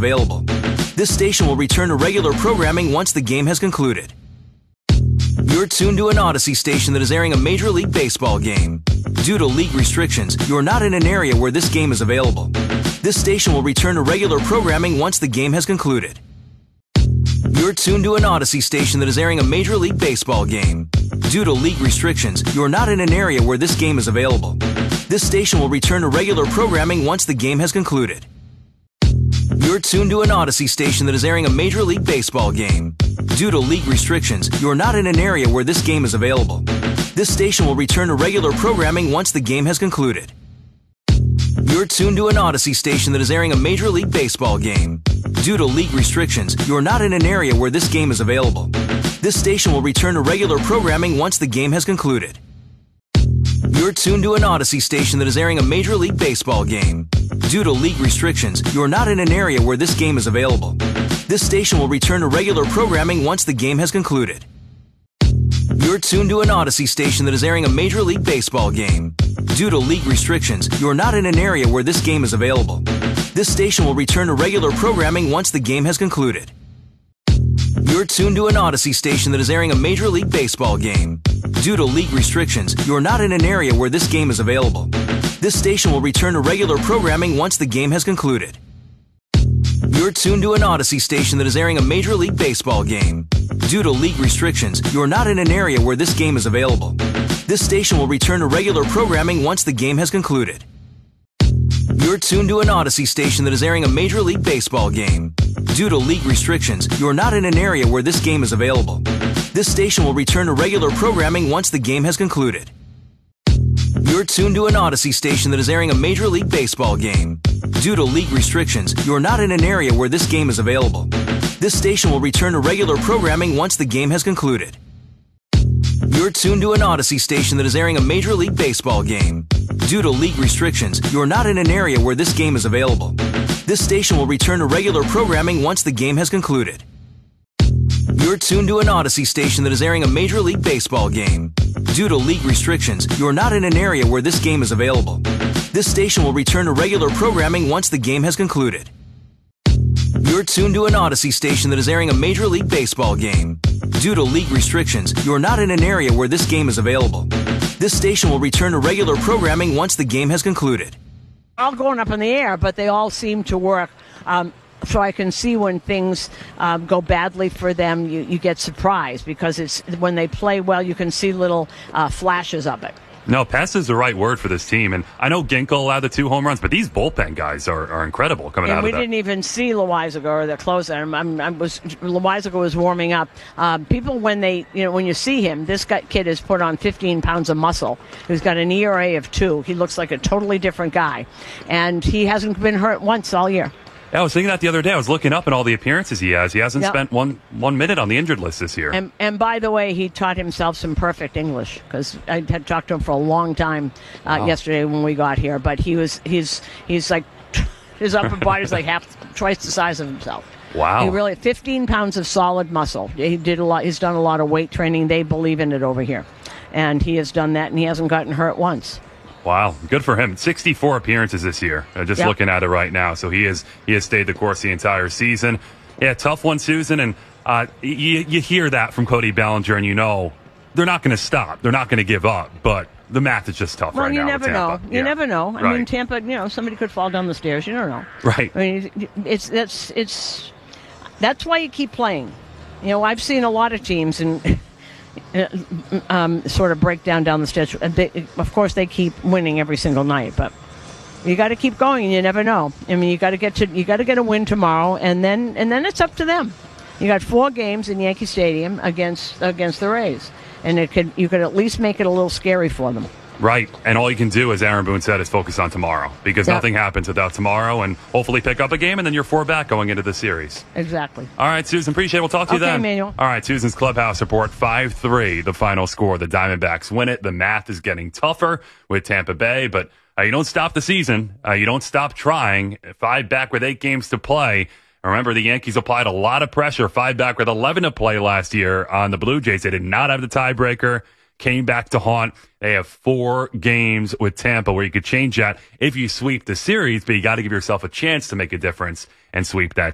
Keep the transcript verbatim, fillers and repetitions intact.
available. This station will return to regular programming once the game has concluded. You're tuned to an Odyssey station that is airing a Major League Baseball game. Due to league restrictions, you are not in an area where this game is available. This station will return to regular programming once the game has concluded. You're tuned to an Odyssey station that is airing a Major League Baseball game. Due to league restrictions, you are not in an area where this game is available. This station will return to regular programming once the game has concluded. You're tuned to an Odyssey station that is airing a Major League Baseball game. Due to league restrictions, you are not in an area where this game is available. This station will return to regular programming once the game has concluded. You're tuned to an Odyssey station that is airing a Major League Baseball game. Due to league restrictions, you are not in an area where this game is available. This station will return to regular programming once the game has concluded. You're tuned to an Odyssey station that is airing a Major League Baseball game. Due to league restrictions, you are not in an area where this game is available. This station will return to regular programming once the game has concluded. You're tuned to an Odyssey station that is airing a Major League Baseball game. Due to league restrictions, you are not in an area where this game is available. This station will return to regular programming once the game has concluded. You're tuned to an Odyssey station that is airing a Major League Baseball game. Due to league restrictions, you are not in an area where this game is available. This station will return to regular programming once the game has concluded. You're tuned to an Odyssey station that is airing a Major League Baseball game. Due to league restrictions, you are not in an area where this game is available. This station will return to regular programming once the game has concluded. You're tuned to an Odyssey station that is airing a Major League Baseball game. Due to league restrictions, you are not in an area where this game is available. This station will return to regular programming once the game has concluded. You're tuned to an Odyssey station that is airing a Major League Baseball game. Due to league restrictions, you are not in an area where this game is available. This station will return to regular programming once the game has concluded. You're tuned to an Odyssey station that is airing a Major League Baseball game. Due to league restrictions, you are not in an area where this game is available. This station will return to regular programming once the game has concluded. You're tuned to an Odyssey station that is airing a Major League Baseball game. Due to league restrictions, you are not in an area where this game is available. This station will return to regular programming once the game has concluded. You're tuned to an Odyssey station that is airing a Major League Baseball game. Due to league restrictions, you are not in an area where this game is available. This station will return to regular programming once the game has concluded. All going up in the air, but they all seem to work. Um, so I can see when things um, go badly for them, you, you get surprised because it's when they play well, you can see little uh, flashes of it. No, pass is the right word for this team. And I know Ginkel allowed the two home runs, but these bullpen guys are, are incredible coming and out of that. We didn't even see Loizaga or the closer. I'm, I'm, I was Loizaga was warming up. Um, people, when they, you know, when you see him, this guy, kid has put on fifteen pounds of muscle. He's got an E R A of two. He looks like a totally different guy, and he hasn't been hurt once all year. Yeah, I was thinking that the other day. I was looking up at all the appearances he has. He hasn't yep. spent one one minute on the injured list this year. And, and by the way, he taught himself some perfect English because I had talked to him for a long time uh, wow. yesterday when we got here. But he was he's he's like his upper body's like half twice the size of himself. Wow! He really fifteen pounds of solid muscle. He did a lot. He's done a lot of weight training. They believe in it over here, and he has done that, and he hasn't gotten hurt once. Wow, good for him. sixty-four appearances this year. Uh, just yep. looking at it right now. So he is he has stayed the course the entire season. Yeah, tough one, Susan. And uh, you, you hear that from Cody Bellinger, and you know they're not going to stop. They're not going to give up. But the math is just tough well, right you now. Never with Tampa. know. You yeah. never know. I right. mean, Tampa. You know, somebody could fall down the stairs. You don't know. Right. I mean, it's that's it's that's why you keep playing. You know, I've seen a lot of teams and. Um, sort of break down down the stretch. They, of course, they keep winning every single night, but you got to keep going. And you never know. I mean, you got to get to you got to get a win tomorrow, and then and then it's up to them. You got four games in Yankee Stadium against against the Rays, and it could you could at least make it a little scary for them. Right, and all you can do, as Aaron Boone said, is focus on tomorrow because yep. nothing happens without tomorrow, and hopefully pick up a game, and then you're four back going into the series. Exactly. All right, Susan, appreciate it. We'll talk to okay, you then. Emmanuel. All right, Susan's Clubhouse Report, five three, the final score. The Diamondbacks win it. The math is getting tougher with Tampa Bay, but uh, you don't stop the season. Uh, you don't stop trying. Five back with eight games to play. Remember, the Yankees applied a lot of pressure, five back with eleven to play last year on the Blue Jays. They did not have the tiebreaker. Came back to haunt. They have four games with Tampa where you could change that if you sweep the series, but you got to give yourself a chance to make a difference and sweep that